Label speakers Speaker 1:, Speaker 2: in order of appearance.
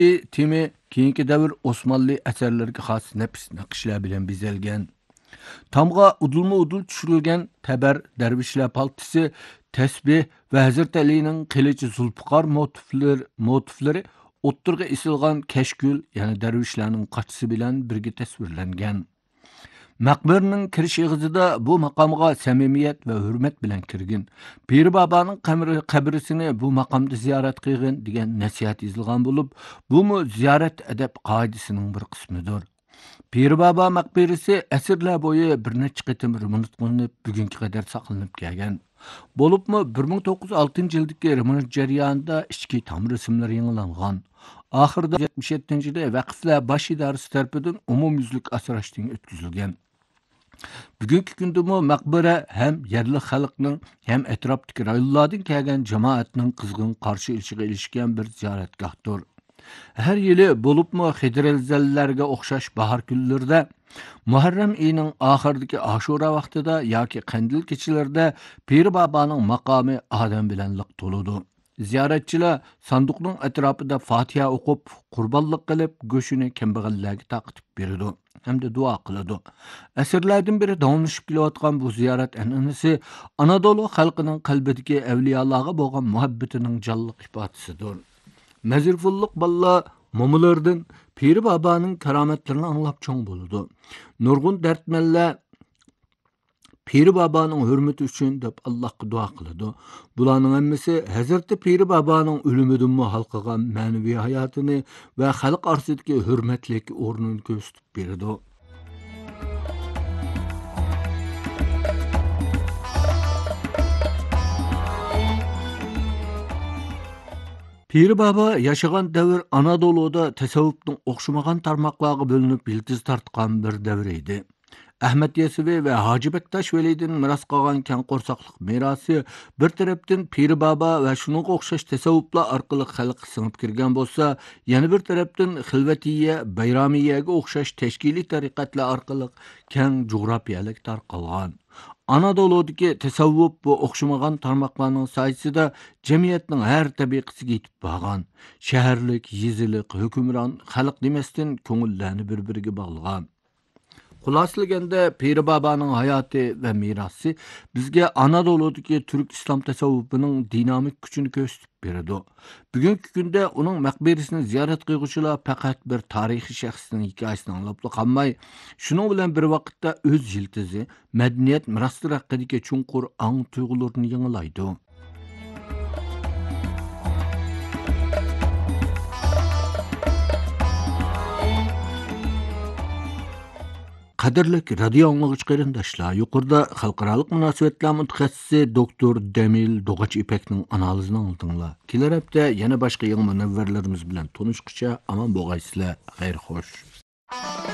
Speaker 1: temi keyingi davr Osmanlı əsərlərə xas nəfs naqşlar bilan bezəlgan. Tamğa udulma-udul düşürülgən təbər dərvişlər paltısı, təsbih və Hazrat Ali'nin qilici zulfiqar motifləri o'ttirga isilgan keşkül, yəni dərvişlərin qaçısı bilan birgə təsvirləngan. Maqbirning kirish eg'izida bu maqamga samimiyat va hurmat bilan kirgin. Pir Babaning qabrisini bu maqamda ziyorat qilgin degan nasihat yozilgan bo'lib, bu ziyorat adab qoidasining bir qismidir. Pir Baba maqbirasi asrlar bo'yi bir necha qitim remontlanib qilinib, bugunga qadar saqlanib kelgan. Bo'libmi 1906-yildagi remont jarayonida ichki tom rasmlar yangilangan. Oxirida 77-yilda vaqflar bosh idorasi tomonidan umumyuzlik asrashdan o'tkazilgan. Bugungi kunda maqbara ham yerli xalqning ham atrofdagi rayonlardan kelgan jamoatning qizg'in qarshi ilishiga ilishgan bir ziyoratgohdir. Har yili bo'libmi Xidrilzallarga o'xshash bahor kunlarida, Muharram oyining oxiridagi Ashura vaqtida yoki Qandil kechalarida Pir Babaning maqomi odam bilan liq to'ladi. Ziyoratchilar sanduqning atrofida Fatiha o'qib, qurbonlik qilib, go'shini kambag'allarga taqitib beradi hamda duo qiladi. Asrlardan beri davomlashib kelayotgan bu ziyorat an'anasi Anadolu xalqining qalbidagi avliyolarga bo'lgan muhabbatining jonliq ifodasidir. Mazirfulluq balla momulardan Pir Babaning karomatlarini anglab cho'ng bo'ladi. Nurg'un dardmanlar Pir Babaning hurmati uchun deb Allohga duo qiladi. Bularning hammasi Hazrati Pir Babaning o'limidan halqagan ma'naviy hayotini va xalq orasidagi hurmatlik o'rnini ko'rsatib beradi. Pir Baba yaşagan davr Anadolu'da tasavvufning o'xshamagan tarmoqlarga bo'linib yildiz tortgan bir davr edi. Ahmad Yesevi ve Hacı Bektaş Veli'den miras qalgan keng qo'rsoqlik merosi bir tarafdan Pir Baba ve shunga o'xshash tasavvuflar orqali xalqqa singib kirgan bo'lsa, yana bir tarafdan Xilvatiyya, Bayramiyaga o'xshash tashkiliy tariqatlar orqali keng jo'grafiyalik tarqalgan. Anadolu'daki tasavvuf bu o'xshamagan tarmoqlarning sayesinde jamiyatning har tabaqasiga yetib borgan. Shaharlik, yezilik, hukmron, xalq demasdan ko'ngillarni bir-biriga bog'lagan. Xulosalaganda Pir Babaning hayoti va merosi bizga Anadolu'dagi turk islom tasavvufining dinamik kuchini ko'rsatib beradi. Bugungi kunda uning maqbarasini ziyorat qiluvchilar faqat bir tarixiy shaxsning hikoyasini anglab qolmay, shuning bilan bir vaqtda o'z yildizi, madaniyat meroslari haqidagi chunqur ang tuyg'ularni yangilaydi. Qadirlik radio anglagıç qarindoshlar, yuqorida xalqaro munosabatlar mutaxassisi doktor Demil Dog'ach İpekning analizini anlatinglar. Kelar hafta yana boshqa yangi munavvarlarimiz bilan tanishguncha omon bo'lgaysizlar. Xayr xo'sh.